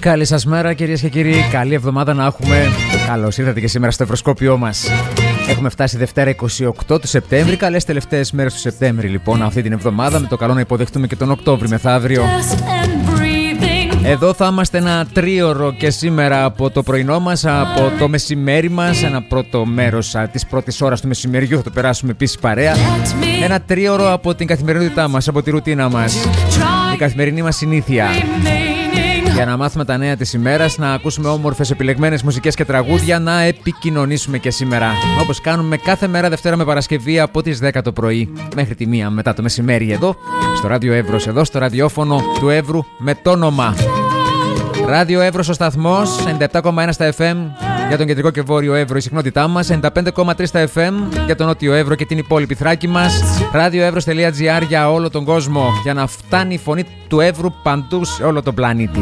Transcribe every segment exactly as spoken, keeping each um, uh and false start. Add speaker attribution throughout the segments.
Speaker 1: Καλή σας μέρα κυρίες και κύριοι, καλή εβδομάδα να έχουμε. Καλώς ήρθατε και σήμερα στο ευρωσκόπιό μας. Έχουμε φτάσει Δευτέρα είκοσι οκτώ του Σεπτέμβρη. Καλές τελευταίες μέρες του Σεπτέμβρη λοιπόν αυτή την εβδομάδα, με το καλό να υποδεχτούμε και τον Οκτώβρη μεθαύριο. Εδώ θα είμαστε ένα τρίωρο και σήμερα από το πρωινό μας, από το μεσημέρι μας. Ένα πρώτο μέρος της πρώτης ώρας του μεσημεριού θα το περάσουμε επίσης παρέα. Ένα τρίωρο από την καθημερινότητά μας, από τη ρουτίνα μας, η καθημερινή μας συνήθεια. Για να μάθουμε τα νέα της ημέρας, να ακούσουμε όμορφες επιλεγμένες μουσικές και τραγούδια, να επικοινωνήσουμε και σήμερα. Όπως κάνουμε κάθε μέρα Δευτέρα με Παρασκευή από τις δέκα το πρωί μέχρι τη μία μετά το μεσημέρι εδώ, στο Ράδιο Εύρος, εδώ στο ραδιόφωνο του Εύρου με το όνομα Ράδιο Εύρος ο σταθμός, ενενήντα επτά κόμμα ένα στα εφ εμ για τον κεντρικό και βόρειο Εύρο η συχνότητά μας, ενενήντα πέντε κόμμα τρία στα εφ εμ για τον νότιο Εύρο και την υπόλοιπη Θράκη μας, radioevros.gr για όλο τον κόσμο, για να φτάνει η φωνή του Εύρου παντού σε όλο τον πλανήτη.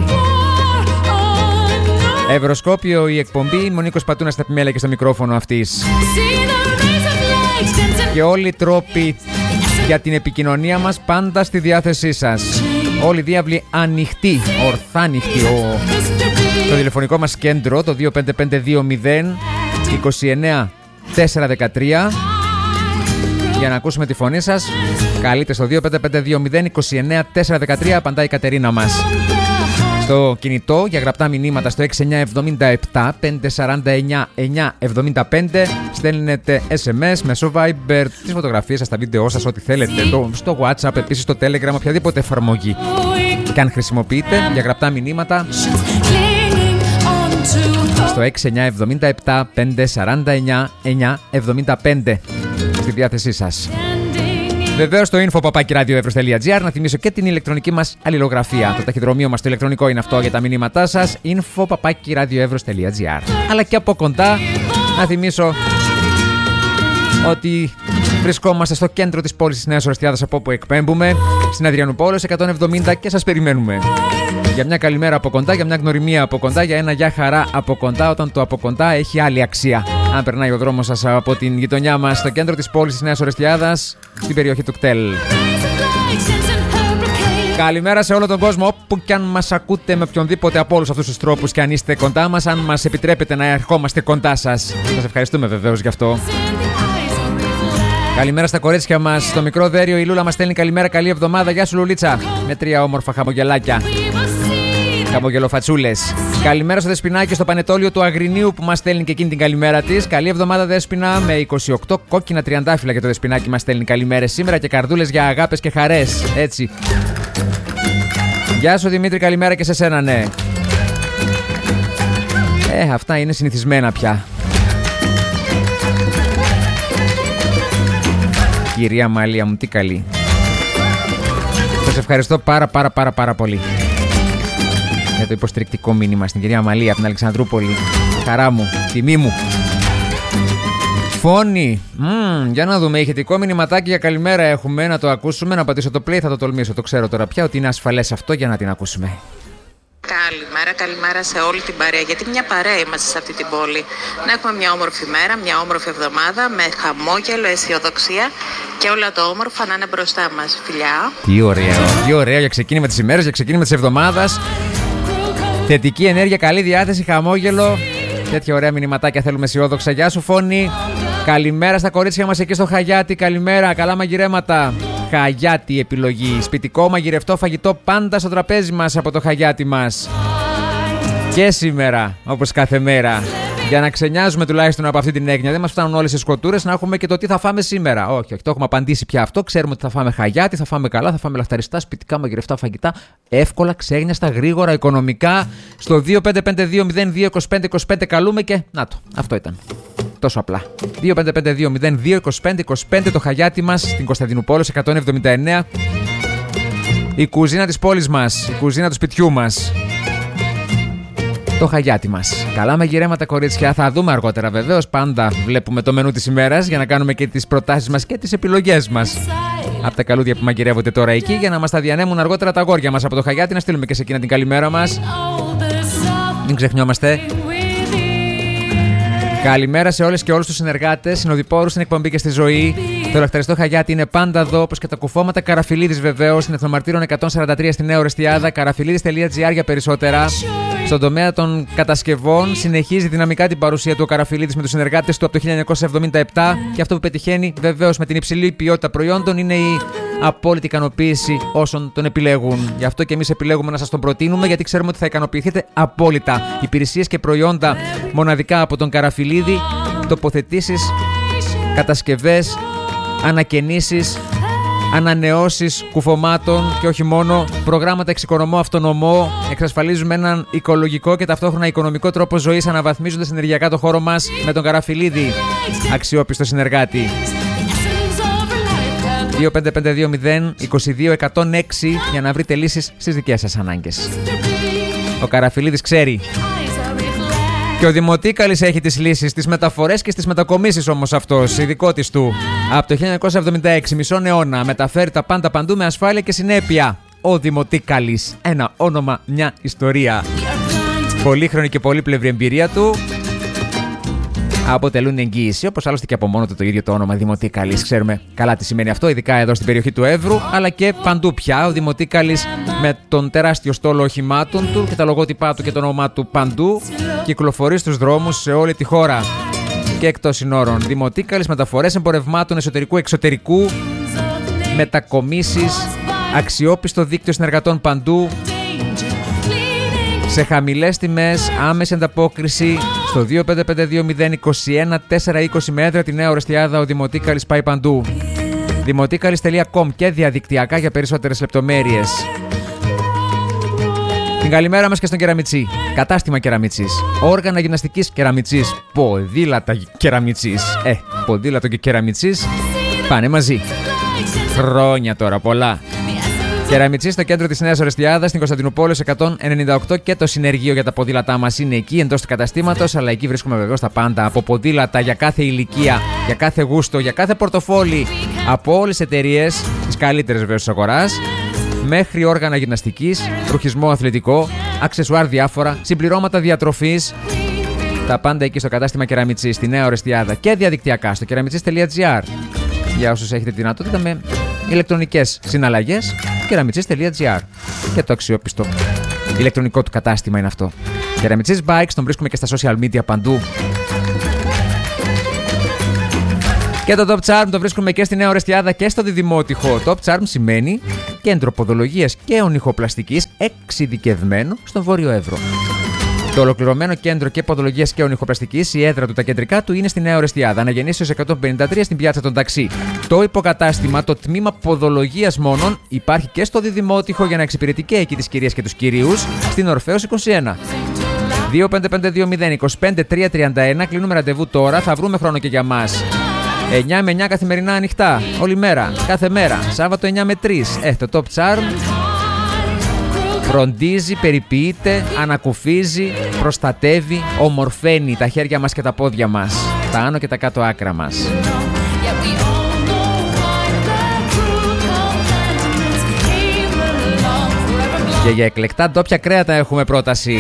Speaker 1: Ευρωσκόπιο η εκπομπή, Μονίκος Πατούνας στα επιμέλεια και στο μικρόφωνο αυτής. Και όλοι οι τρόποι για την επικοινωνία μας πάντα στη διάθεσή σας. Όλοι οι διάβλοι ανοιχτοί, ορθάνοιχτοι. Ο... Το τηλεφωνικό μας κέντρο, το δύο πέντε πέντε δύο μηδέν είκοσι εννέα τετρακόσια δεκατρία. Για να ακούσουμε τη φωνή σας, καλείτε στο δύο πέντε πέντε δύο μηδέν είκοσι εννέα τετρακόσια δεκατρία, απαντάει η Κατερίνα μας. Στο κινητό για γραπτά μηνύματα στο έξι εννιά εβδομήντα επτά πεντακόσια σαράντα εννιά εννιακόσια εβδομήντα πέντε. Στέλνετε ες εμ ες, μέσω Viber, τις φωτογραφίες σας, τα βίντεο σας, ό,τι θέλετε. Το, στο WhatsApp, επίσης στο Telegram, οποιαδήποτε εφαρμογή και αν χρησιμοποιείτε για γραπτά μηνύματα στο έξι εννιά εβδομήντα επτά πεντακόσια σαράντα εννιά εννιακόσια εβδομήντα πέντε στη διάθεσή σας. Βεβαίως στο info παπάκι radioevros.gr, να θυμίσω και την ηλεκτρονική μας αλληλογραφία. Το ταχυδρομείο μας το ηλεκτρονικό είναι αυτό για τα μηνύματά σας, info παπάκι radioevros.gr. Αλλά και από κοντά να θυμίσω ότι βρισκόμαστε στο κέντρο της πόλης της Νέας Ορεστιάδας, από όπου εκπέμπουμε, στην Αδριανούπολης εκατόν εβδομήντα, και σας περιμένουμε. Για μια καλημέρα από κοντά, για μια γνωριμία από κοντά, για ένα γεια χαρά από κοντά, όταν το από κοντά έχει άλλη αξία. Αν περνάει ο δρόμος σας από την γειτονιά μας, στο κέντρο της πόλης της Νέας Ορεστιάδας, στην περιοχή του ΚΤΕΛ. Καλημέρα σε όλο τον κόσμο, όπου κι αν μας ακούτε, με οποιονδήποτε από όλους αυτούς τους τρόπους και αν είστε κοντά μας, αν μας επιτρέπετε να ερχόμαστε κοντά σας. Σας ευχαριστούμε βεβαίως γι' αυτό. Καλημέρα στα κορίτσια μας, στο μικρό Δέριο η Λούλα μας στέλνει καλημέρα, καλή εβδομάδα. Γεια σου Λουλίτσα, με τρία όμορφα χαμογελάκια. Χαμογελοφατσούλες. Καλημέρα στο Δεσποινάκι, στο Πανετόλιο του Αγρινίου, που μας στέλνει και εκείνη την καλημέρα της. Καλή εβδομάδα Δέσποινα, με είκοσι οκτώ κόκκινα τριαντάφυλλα για το Δεσποινάκι μας στέλνει καλημέρες σήμερα και καρδούλες για αγάπες και χαρές. Έτσι. Γεια σου Δημήτρη, καλημέρα και σε σένα, ναι. Ε, αυτά είναι συνηθισμένα πια. Κυρία Μαλία μου, τι καλή. Σας ευχαριστώ πάρα πάρα πάρα πάρα πολύ για το υποστηρικτικό μήνυμα στην κυρία Μαλία από την Αλεξανδρούπολη. Χαρά μου, τιμή μου. Φόνη, mm, για να δούμε, ηχητικό μηνυματάκι για καλημέρα έχουμε, να το ακούσουμε, να πατήσω το play, θα το τολμήσω, το ξέρω τώρα πια ότι είναι ασφαλές αυτό, για να την ακούσουμε.
Speaker 2: Καλημέρα, καλημέρα σε όλη την παρέα, γιατί μια παρέα είμαστε σε αυτή την πόλη. Να έχουμε μια όμορφη μέρα, μια όμορφη εβδομάδα με χαμόγελο, αισιοδοξία και όλα τα όμορφα να είναι μπροστά μας. Φιλιά. Τι
Speaker 1: ωραίο, τι ωραίο για ξεκίνημα της ημέρας, για ξεκίνημα της εβδομάδας. Θετική ενέργεια, καλή διάθεση, χαμόγελο. Τέτοια ωραία μηνυματάκια θέλουμε αισιόδοξα. Γεια σου Φόνη. Καλημέρα στα κορίτσια μας εκεί στο Χαγιάτι, καλημέρα, καλά μαγειρέματα. Χαγιάτι επιλογή, σπιτικό μαγειρευτό φαγητό πάντα στο τραπέζι μας από το Χαγιάτι μας. Και σήμερα, όπως κάθε μέρα, για να ξενιάζουμε τουλάχιστον από αυτή την έγνοια. Δεν μας φτάνουν όλες οι σκοτούρες, να έχουμε και το τι θα φάμε σήμερα. Όχι, όχι, το έχουμε απαντήσει πια αυτό. Ξέρουμε ότι θα φάμε Χαγιάτι, θα φάμε καλά, θα φάμε λαχταριστά, σπιτικά μαγειρευτά φαγητά. Εύκολα, ξένιαστα, γρήγορα, οικονομικά. Στο δύο πέντε πέντε δύο μηδέν δύο είκοσι πέντε είκοσι πέντε καλούμε και να το, αυτό ήταν. Τόσο απλά. δύο πέντε πέντε δύο μηδέν δύο είκοσι πέντε είκοσι πέντε το Χαγιάτι μας στην Κωνσταντινούπολη εκατόν εβδομήντα εννέα. Η κουζίνα της πόλης μας, η κουζίνα του σπιτιού μας. Το Χαγιάτι μας. Καλά μαγειρέματα κορίτσια, θα δούμε αργότερα βεβαίως. Πάντα βλέπουμε το μενού της ημέρας για να κάνουμε και τις προτάσεις μας και τις επιλογές μας. Από τα καλούδια που μαγειρεύονται τώρα εκεί, για να μας τα διανέμουν αργότερα τα αγόρια μας από το Χαγιάτι, να στείλουμε και σε εκείνα την καλημέρα μας. Μην ξεχνιόμαστε. Καλημέρα σε όλες και όλους τους συνεργάτες, συνοδοιπόρους στην εκπομπή και στη ζωή. Το Λαχταριστό Χαγιάτι είναι πάντα εδώ, όπως και τα κουφώματα. Καραφιλίδης βεβαίως, στην Εθνομαρτύρων εκατόν σαράντα τρία στη Νέα Ορεστιάδα. καραφιλίδης τελεία τζι άρ για περισσότερα. Στον τομέα των κατασκευών συνεχίζει δυναμικά την παρουσία του ο Καραφιλίδης με τους συνεργάτες του από το χίλια εννιακόσια εβδομήντα επτά και αυτό που πετυχαίνει βεβαίως με την υψηλή ποιότητα προϊόντων είναι η απόλυτη ικανοποίηση όσων τον επιλέγουν. Γι' αυτό και εμείς επιλέγουμε να σας τον προτείνουμε, γιατί ξέρουμε ότι θα ικανοποιηθείτε απόλυτα. Υπηρεσίες και προϊόντα μοναδικά από τον Καραφιλίδη, τοποθετήσεις, κατασκευές, ανακαινήσεις, ανανεώσεις κουφωμάτων και όχι μόνο, προγράμματα εξοικονομώ αυτονομώ, εξασφαλίζουμε έναν οικολογικό και ταυτόχρονα οικονομικό τρόπο ζωής, αναβαθμίζοντας ενεργειακά το χώρο μας με τον Καραφιλίδη, αξιόπιστο συνεργάτη. δύο πέντε πέντε δύο μηδέν είκοσι δύο εκατόν έξι για να βρείτε λύσεις στις δικές σας ανάγκες. Ο Καραφιλίδης ξέρει. Και ο Δημοτίκαλης έχει τις λύσεις, τις μεταφορές και στις μετακομίσεις όμως αυτός, ειδικό της του. Από το χίλια εννιακόσια εβδομήντα έξι, μισόν αιώνα, μεταφέρει τα πάντα παντού με ασφάλεια και συνέπεια. Ο Δημοτίκαλης, ένα όνομα, μια ιστορία. Πολύχρονη και πολύπλευρη εμπειρία του αποτελούν εγγύηση, όπως άλλωστε και από μόνο του το ίδιο το όνομα Δημοτίκαλης. Ξέρουμε καλά τι σημαίνει αυτό, ειδικά εδώ στην περιοχή του Εύρου, αλλά και παντού πια. Ο Δημοτίκαλης με τον τεράστιο στόλο οχημάτων του και τα λογότυπά του και το όνομά του παντού κυκλοφορεί στους δρόμους σε όλη τη χώρα και εκτός συνόρων. Δημοτίκαλης, μεταφορές εμπορευμάτων εσωτερικού-εξωτερικού, μετακομίσεις, αξιόπιστο δίκτυο συνεργατών παντού, σε χαμηλές τιμές, άμεση ανταπόκριση. Στο δύο πέντε πέντε δύο μηδέν είκοσι ένα τετρακόσια είκοσι μέτρα τη Νέα Ορεστιάδα ο Δημοτίκαλης πάει παντού. δημοτίκαλης τελεία κομ και διαδικτυακά για περισσότερες λεπτομέρειες. Την καλημέρα μας και στον Κεραμιτσί. Κατάστημα Κεραμιτσής. Όργανα γυμναστικής Κεραμιτσής. Ποδήλατα Κεραμιτσής. Ε, ποδήλατο και Κεραμιτσής πάνε μαζί. Χρόνια τώρα, πολλά. Κεραμιτσί στο κέντρο της Νέας Ορεστιάδας, στην Κωνσταντινούπολη εκατόν ενενήντα οκτώ και το συνεργείο για τα ποδήλατά μας είναι εκεί εντός του καταστήματος, αλλά εκεί βρίσκουμε βεβαίως τα πάντα από ποδήλατα για κάθε ηλικία, για κάθε γούστο, για κάθε πορτοφόλι, από όλες τις εταιρείες, τις καλύτερες βεβαίως της αγοράς, μέχρι όργανα γυμναστικής, ρουχισμό αθλητικό, αξεσουάρ διάφορα, συμπληρώματα διατροφής. Τα πάντα εκεί στο κατάστημα Κεραμιτσί, στη Νέα Ορεστιάδα και διαδικτυακά στο κεραμιτσίς τελεία τζι άρ. Για όσους έχετε τη δυνατότητα με ηλεκτρονικές συναλλαγές, κεραμιτσίς τελεία τζι άρ. Και το αξιόπιστο ηλεκτρονικό του κατάστημα είναι αυτό. Κεραμιτσίς Bikes, τον βρίσκουμε και στα social media παντού. Και το Top Charm το βρίσκουμε και στη Νέα Ορεστιάδα και στο Διδημότυχο. Top Charm σημαίνει κέντρο ποδολογίας και ονυχοπλαστικής εξειδικευμένο στον Βόρειο Εύρο. Το ολοκληρωμένο κέντρο και ποδολογίας και ονυχοπλαστικής, η έδρα του, τα κεντρικά του είναι στη Νέα Ορεστιάδα, Αναγεννήσεως εκατόν πενήντα τρία στην πιάτσα των Ταξί. Το υποκατάστημα, το τμήμα ποδολογίας μόνον, υπάρχει και στο Διδημότυχο για να εξυπηρετεί και εκεί τις κυρίες και τους κυρίους, στην Ορφέως είκοσι ένα. δύο πέντε πέντε δύο μηδέν είκοσι πέντε τρία τριάντα ένα, κλείνουμε ραντεβού τώρα, θα βρούμε χρόνο και για μας. εννιά με εννιά καθημερινά ανοιχτά, όλη μέρα, κάθε μέρα. Σάββατο εννιά με τρεις. Ε, το Top Charm φροντίζει, περιποιείται, ανακουφίζει, προστατεύει, ομορφαίνει τα χέρια μας και τα πόδια μας, τα άνω και τα κάτω άκρα μας. Και για εκλεκτά ντόπια κρέατα έχουμε πρόταση.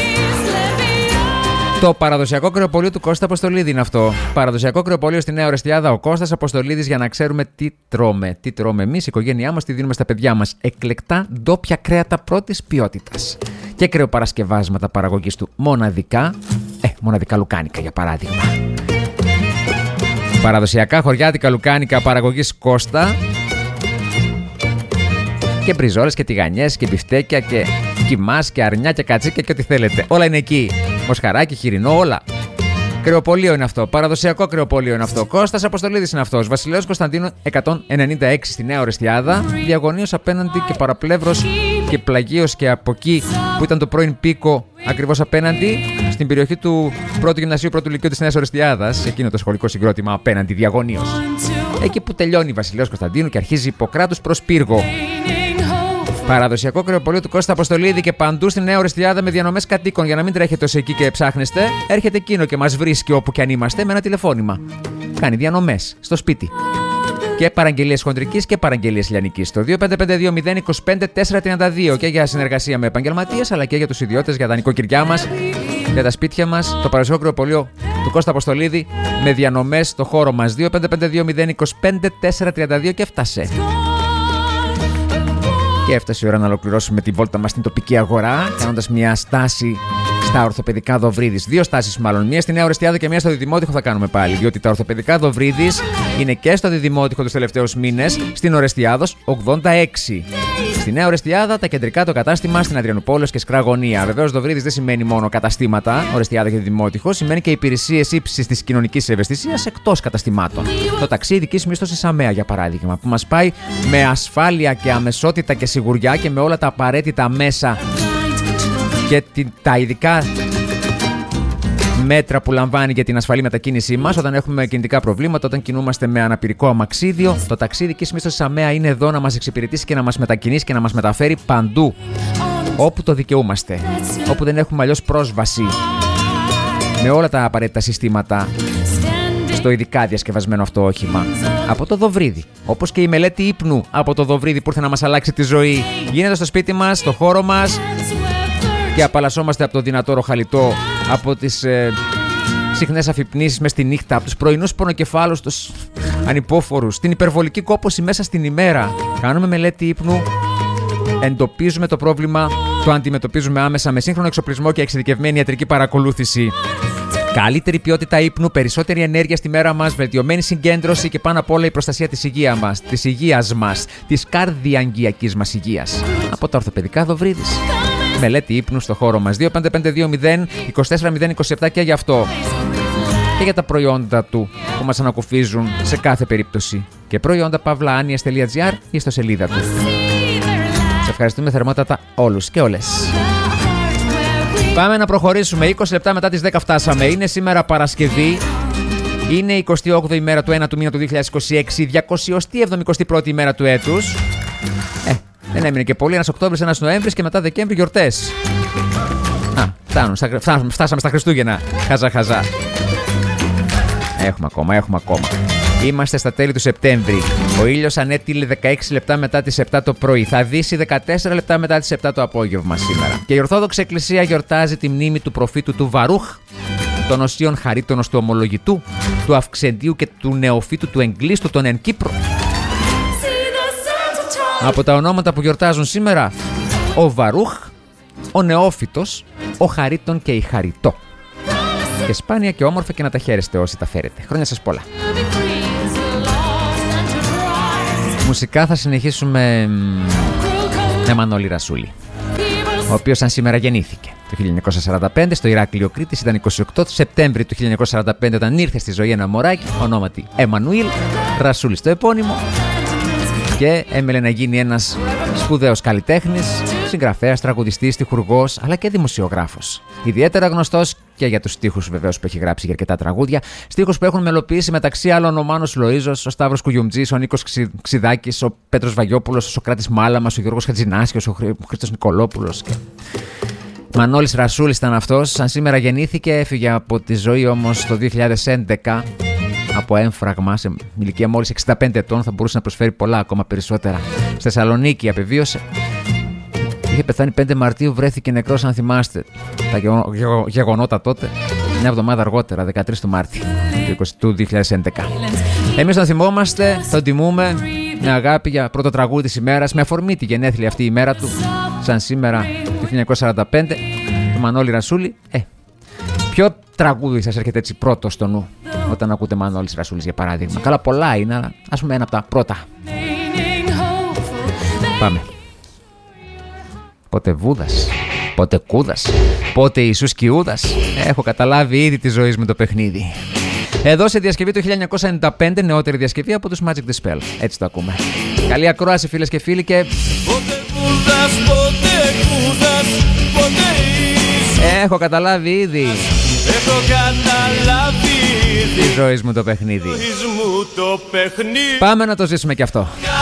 Speaker 1: Το παραδοσιακό κρεοπωλείο του Κώστα Αποστολίδη είναι αυτό. Παραδοσιακό κρεοπωλείο στη Νέα Ορεστιάδα, ο Κώστας Αποστολίδης, για να ξέρουμε τι τρώμε. Τι τρώμε εμείς, η οικογένειά μας, τι δίνουμε στα παιδιά μας. Εκλεκτά ντόπια κρέατα πρώτης ποιότητας. Και κρεοπαρασκευάσματα παραγωγής του μοναδικά. Ε, μοναδικά λουκάνικα για παράδειγμα. Παραδοσιακά χωριάτικα λουκάνικα παραγωγής Κώστα. Και μπριζόλες και τηγανιές και μπιφτέκια και κιμάς και αρνιά και κατσίκια και ό,τι θέλετε. Όλα είναι εκεί. Μοσχαράκι, χοιρινό, όλα. Κρεοπωλείο είναι αυτό. Παραδοσιακό κρεοπωλείο είναι αυτό. Κώστας Αποστολίδης είναι αυτός. Βασιλέως Κωνσταντίνου εκατόν ενενήντα έξι στη Νέα Ορεστιάδα. Διαγωνίως απέναντι και παραπλεύρος και πλαγίως και από εκεί που ήταν το πρώην Πίκο, ακριβώς απέναντι, στην περιοχή του πρώτου Γυμνασίου Πρώτου Λυκείου της Νέας Ορεστιάδας. Εκείνο το σχολικό συγκρότημα απέναντι, διαγωνίως. Εκεί που τελειώνει η Βασιλέως Κωνσταντίνου και αρχίζει Ιπποκράτους προς Πύργο. Παραδοσιακό κρεοπωλείο του Κώστα Αποστολίδη και παντού στην Νέα Ορεστιάδα με διανομές κατοίκων. Για να μην τρέχετε ως εκεί και ψάχνεστε, έρχεται εκείνο και μας βρίσκει όπου κι αν είμαστε με ένα τηλεφώνημα. Κάνει διανομές στο σπίτι. Και παραγγελίες χοντρικής και παραγγελίες λιανικής. Το δύο πέντε πέντε δύο μηδέν είκοσι πέντε τετρακόσια τριάντα δύο και για συνεργασία με επαγγελματίες αλλά και για τους ιδιώτες, για τα νοικοκυριά μας, για τα σπίτια μας. Το παραδοσιακό κρεοπωλείο του Κώστα Αποστολίδη με διανομές στο χώρο μας. Δύο πέντε πέντε δύο μηδέν είκοσι πέντε τέσσερα τριάντα δύο και έφτασε. Και έφτασε η ώρα να ολοκληρώσουμε την βόλτα μας στην τοπική αγορά, κάνοντας μια στάση στα ορθοπαιδικά Δοβρίδης. Δύο στάσεις μάλλον. Μία στη Νέα Ορεστιάδα και μία στο Διδημότυχο θα κάνουμε πάλι. Διότι τα ορθοπαιδικά Δοβρίδης είναι και στο Διδημότυχο τους τελευταίους μήνες, στην Ορεστιάδος ογδόντα έξι. Στη Νέα Ορεστιάδα τα κεντρικά το κατάστημα στην Αδριανουπόλεως και Σκραγωνία. Βεβαίως Δοβρίδης δεν σημαίνει μόνο καταστήματα, Ορεστιάδα και Διδημότυχο, σημαίνει και υπηρεσίες ύψης της κοινωνικής ευαισθησίας εκτός καταστημάτων. Το ταξί ειδικής μίσθωσης ΑΜΕΑ για παράδειγμα, που μας πάει με ασφάλεια και αμεσότητα και σιγουριά και με όλα τα απαραίτητα μέσα και τα ειδικά μέτρα που λαμβάνει για την ασφαλή μετακίνησή μας όταν έχουμε κινητικά προβλήματα, όταν κινούμαστε με αναπηρικό αμαξίδιο. Το ταξί ειδικής μίσθωσης ΑΜΕΑ είναι εδώ να μας εξυπηρετήσει και να μας μετακινήσει και να μας μεταφέρει παντού όπου το δικαιούμαστε, όπου δεν έχουμε αλλιώς πρόσβαση, με όλα τα απαραίτητα συστήματα στο ειδικά διασκευασμένο αυτό όχημα. Από το Δοβρίδι, όπως και η μελέτη ύπνου από το Δοβρίδι που ήρθε να μας αλλάξει τη ζωή, γίνεται στο σπίτι μας, στο χώρο μας και απαλλασσόμαστε από το δυνατό ροχαλιτό, από τις ε, συχνές αφυπνήσεις μες στη νύχτα, από τους πρωινούς πονοκεφάλους, τους ανυπόφορους, την υπερβολική κόπωση μέσα στην ημέρα. Κάνουμε μελέτη ύπνου, εντοπίζουμε το πρόβλημα, το αντιμετωπίζουμε άμεσα με σύγχρονο εξοπλισμό και εξειδικευμένη ιατρική παρακολούθηση. Καλύτερη ποιότητα ύπνου, περισσότερη ενέργεια στη μέρα μας, βελτιωμένη συγκέντρωση και πάνω απ' όλα η προστασία της υγείας μας, της υγείας μας, της καρδιαγγειακής μας υγείας. Από τα ορθοπαιδικά Δοβρίδης. Μελέτη ύπνου στο χώρο μας. Δύο πέντε πέντε δύο μηδέν είκοσι τέσσερα μηδέν είκοσι επτά και για αυτό. Και για τα προϊόντα του που μας ανακουφίζουν σε κάθε περίπτωση. Και προϊόντα παύλα άνοιες τελεία τζι άρ ή στο σελίδα του. Σε ευχαριστούμε θερμότατα όλους και όλες. Πάμε να προχωρήσουμε. είκοσι λεπτά μετά τις δέκα φτάσαμε. Είναι σήμερα Παρασκευή. Είναι η εικοστή όγδοη ημέρα του ένα του μήνα του δύο χιλιάδες είκοσι έξι. διακόσια εβδομηκοστή πρώτη ημέρα του έτους. Ε, δεν έμεινε και πολύ. Ένας Οκτώβρης, ένας Νοέμβρης και μετά Δεκέμβρη γιορτές. Α, φτάνουν, φτάσαμε, φτάσαμε στα Χριστούγεννα. Χαζά, χαζά. Έχουμε ακόμα, έχουμε ακόμα. Είμαστε στα τέλη του Σεπτέμβρη. Ο ήλιος ανέτειλε δεκαέξι λεπτά μετά τις επτά το πρωί. Θα δύσει δεκατέσσερα λεπτά μετά τις επτά το απόγευμα σήμερα. Και η Ορθόδοξη Εκκλησία γιορτάζει τη μνήμη του προφήτου του Βαρούχ, των οσίων χαρίτωνος του Ομολογητού, του Αυξεντίου και του Νεοφύτου του Εγκλίστου, τον Εν Κύπρο. Από τα ονόματα που γιορτάζουν σήμερα, ο Βαρούχ, ο Νεόφυτος, ο Χαρίτων και η Χαριτό. Και σπάνια και όμορφα και να τα χαίρεστε όσοι τα φέρετε. Χρόνια σας πολλά. Μουσικά θα συνεχίσουμε με Μανώλη Ρασούλη, ο οποίος σαν σήμερα γεννήθηκε το χίλια εννιακόσια σαράντα πέντε στο Ηράκλειο Κρήτης. Ήταν εικοστή ογδόη Σεπτέμβρη του χίλια εννιακόσια σαράντα πέντε όταν ήρθε στη ζωή ένα μωράκι ονόματι Εμμανουήλ, Ρασούλη στο επώνυμο, και έμελε να γίνει ένας σπουδαίος καλλιτέχνης, συγγραφέας, τραγουδιστής, στιχουργός αλλά και δημοσιογράφος. Ιδιαίτερα γνωστός και για τους στίχους βεβαίως που έχει γράψει για αρκετά τραγούδια. Στίχους που έχουν μελοποιήσει μεταξύ άλλων ο Μάνος Λοΐζος, ο Σταύρος Κουγιουμτζής, ο Νίκος Ξι... Ξιδάκης, ο Πέτρος Βαγιόπουλος, ο Σοκράτης Μάλαμας, ο Γιώργος Χατζηνάσιος, ο, Χρ... ο Χρήστος Νικολόπουλος. Και... Μανώλης Ρασούλης ήταν αυτός. Σαν σήμερα γεννήθηκε, έφυγε από τη ζωή όμως το δύο χιλιάδες έντεκα από έμφραγμα, σε ηλικία μόλις εξήντα πέντε ετών. Θα μπορούσε να προσφέρει πολλά ακόμα περισσότερα. Στη Θεσσαλονίκη απεβίωσε. Είχε πεθάνει πέντε Μαρτίου, βρέθηκε νεκρός, αν θυμάστε τα γεγονότα τότε, μια εβδομάδα αργότερα, δεκατρείς του Μάρτη του δύο χιλιάδες έντεκα. Εμείς τον θυμόμαστε, τον τιμούμε με αγάπη για πρώτο τραγούδι της ημέρας, με αφορμή τη γενέθλια αυτή η ημέρα του, σαν σήμερα του χίλια εννιακόσια σαράντα πέντε, του Μανώλη Ρασούλη. Ε, ποιο τραγούδι σας έρχεται έτσι πρώτο στο νου όταν ακούτε Μανώλης Ρασούλης για παράδειγμα? Καλά, πολλά είναι, αλλά ας πούμε ένα από τα πρώτα. Πάμε. Πότε Βούδας, πότε Κούδας, πότε Ιησούς Κιούδας. Έχω καταλάβει ήδη τη ζωή με το παιχνίδι. Εδώ σε διασκευή του χίλια εννιακόσια ενενήντα πέντε, νεότερη διασκευή από τους Magic the Spell. Έτσι το ακούμε. Καλή ακρόαση φίλες και φίλοι και... Πότε Βούδας, πότε Κούδας, πότε Ιησούς. Έχω καταλάβει ήδη. Έχω καταλάβει ήδη τη ζωή μου το παιχνίδι. Πάμε να το ζήσουμε κι αυτό.